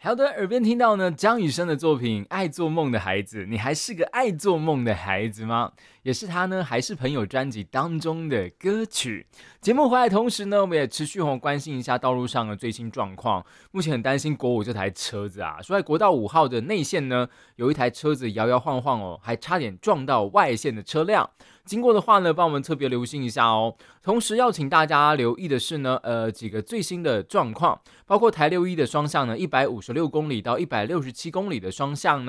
好的，耳边听到呢张雨生的作品《爱做梦的孩子》，你还是个爱做梦的孩子吗？也是他呢，还是朋友专辑当中的歌曲。节目回来的同时呢，我们也持续关心一下道路上的最新状况。目前很担心国五这台车子啊，说在国道5号的内线呢，有一台车子摇摇晃晃哦，还差点撞到外线的车辆。经过的话呢，帮我们特别留心一下哦。同时要请大家留意的是呢，几个最新的状况，包括台6E的双向呢，156公里到167公里的双向呢。